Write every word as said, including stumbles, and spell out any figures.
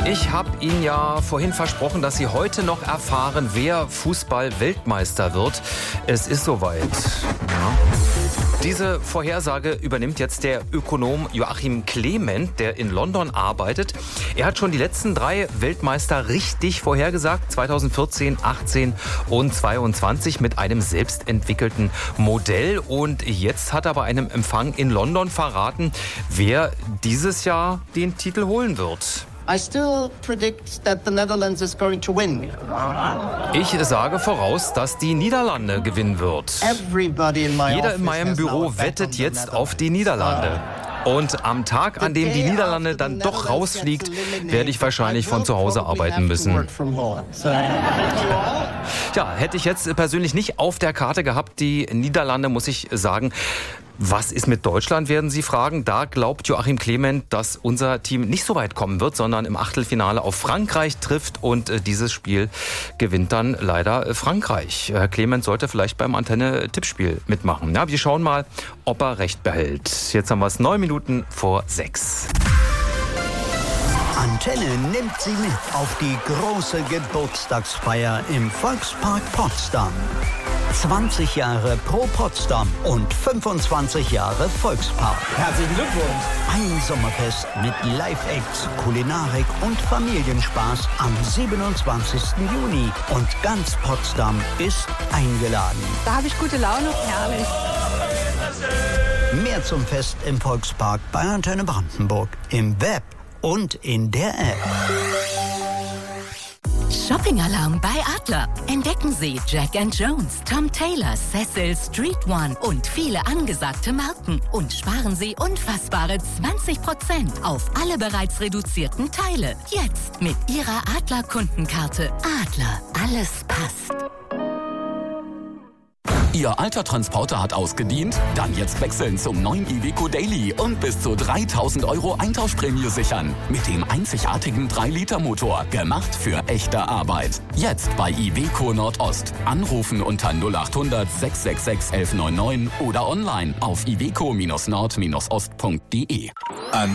Ich habe Ihnen ja vorhin versprochen, dass Sie heute noch erfahren, wer Fußball-Weltmeister wird. Es ist soweit. Ja. Diese Vorhersage übernimmt jetzt der Ökonom Joachim Clement, der in London arbeitet. Er hat schon die letzten drei Weltmeister richtig vorhergesagt, zweitausendvierzehn, achtzehn und zweiundzwanzig mit einem selbstentwickelten Modell. Und jetzt hat er bei einem Empfang in London verraten, wer dieses Jahr den Titel holen wird. I still predict that the Netherlands is going to win. Ich sage voraus, dass die Niederlande gewinnen wird. Everybody in my Jeder in office meinem has now Büro a bet on wettet the jetzt auf Netherlands. die Niederlande. Und am Tag, an dem die Niederlande dann doch rausfliegt, werde ich wahrscheinlich von zu Hause arbeiten müssen. Ja, hätte ich jetzt persönlich nicht auf der Karte gehabt, die Niederlande, muss ich sagen. Was ist mit Deutschland, werden Sie fragen. Da glaubt Joachim Clement, dass unser Team nicht so weit kommen wird, sondern im Achtelfinale auf Frankreich trifft. Und äh, dieses Spiel gewinnt dann leider äh, Frankreich. Herr Clement sollte vielleicht beim Antenne-Tippspiel mitmachen. Ja, wir schauen mal, ob er recht behält. Jetzt haben wir es neun Minuten vor sechs. Antenne nimmt Sie mit auf die große Geburtstagsfeier im Volkspark Potsdam. zwanzig Jahre Pro Potsdam und fünfundzwanzig Jahre Volkspark. Herzlichen Glückwunsch! Ein Sommerfest mit Live-Acts, Kulinarik und Familienspaß am siebenundzwanzigsten Juni. Und ganz Potsdam ist eingeladen. Da habe ich gute Laune. Herrlich. Mehr zum Fest im Volkspark bei Antenne Brandenburg. Im Web und in der App. Shopping-Alarm bei Adler. Entdecken Sie Jack and Jones, Tom Taylor, Cecil, Street One und viele angesagte Marken. Und sparen Sie unfassbare zwanzig Prozent auf alle bereits reduzierten Teile. Jetzt mit Ihrer Adler-Kundenkarte. Adler, alles passt. Ihr alter Transporter hat ausgedient? Dann jetzt wechseln zum neuen Iveco Daily und bis zu dreitausend Euro Eintauschprämie sichern. Mit dem einzigartigen drei Liter Motor. Gemacht für echte Arbeit. Jetzt bei Iveco Nordost. Anrufen unter null achthundert, sechs sechs sechs, elf neun neun oder online auf iveco Bindestrich nord Bindestrich ost Punkt de.